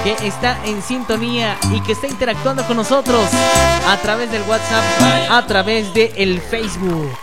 que está en sintonía y que está interactuando con nosotros a través del WhatsApp, a través del Facebook.